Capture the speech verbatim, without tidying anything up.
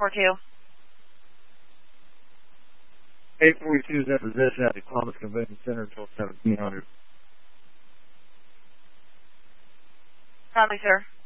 forty-two. eight forty-two is in position at the Columbus Convention Center until seventeen hundred. Copy, sir.